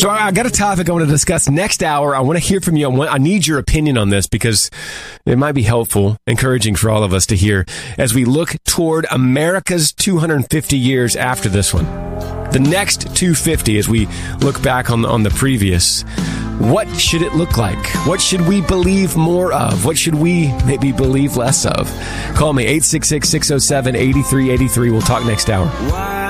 So I got a topic I want to discuss next hour. I want to hear from you. I need your opinion on this because it might be helpful, encouraging for all of us to hear as we look toward America's 250 years after this one. The next 250 as we look back on the previous. What should it look like? What should we believe more of? What should we maybe believe less of? Call me, 866-607-8383. We'll talk next hour.